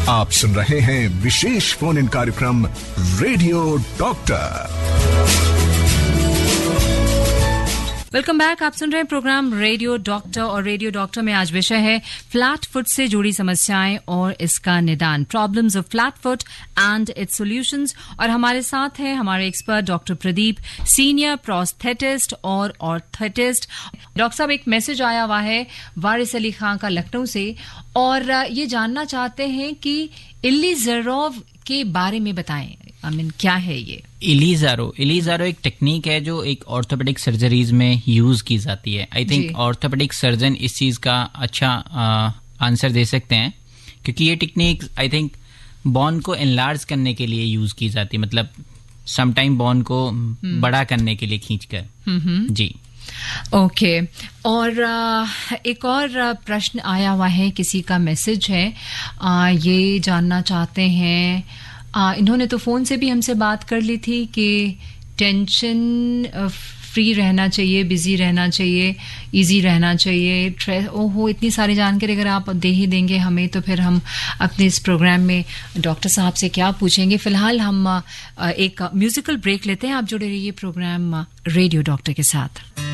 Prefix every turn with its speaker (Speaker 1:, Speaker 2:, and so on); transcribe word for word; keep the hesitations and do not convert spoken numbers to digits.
Speaker 1: आप सुन रहे हैं विशेष फोन इन कार्यक्रम रेडियो डॉक्टर।
Speaker 2: Welcome back. आप सुन रहे हैं प्रोग्राम रेडियो डॉक्टर और रेडियो डॉक्टर में आज विषय है फ्लैट फुट से जुड़ी समस्याएं और इसका निदान, problems of flat foot and it's solutions. और हमारे साथ हैं हमारे expert doctor Pradeep, senior prosthetist और ऑर्थेटिस्ट। डॉक्टर साहब, एक मैसेज आया हुआ है वारिस अली खां का लखनऊ से, और ये जानना चाहते हैं कि इलीज़ारोव के बारे में बताएं। आई मीन क्या है ये
Speaker 3: इलीज़ारो? इलीज़ारो एक टेक्निक है जो एक ऑर्थोपेडिक सर्जरीज में यूज की जाती है। आई थिंक ऑर्थोपेडिक सर्जन इस चीज का अच्छा आंसर दे सकते हैं, क्योंकि ये टेक्निक आई थिंक बोन को एनलार्ज करने के लिए यूज की जाती है, मतलब समटाइम बोन को बड़ा करने के लिए खींचकर। जी
Speaker 2: ओके okay. और आ, एक और प्रश्न आया हुआ है, किसी का मैसेज है, आ, ये जानना चाहते हैं, आ, इन्होंने तो फोन से भी हमसे बात कर ली थी कि टेंशन फ्री रहना चाहिए, बिजी रहना चाहिए, इजी रहना चाहिए। ओहो, इतनी सारी जानकारी अगर आप दे ही देंगे हमें तो फिर हम अपने इस प्रोग्राम में डॉक्टर साहब से क्या पूछेंगे। फिलहाल हम एक म्यूजिकल ब्रेक लेते हैं। आप जुड़े रहिए प्रोग्राम रेडियो डॉक्टर के साथ।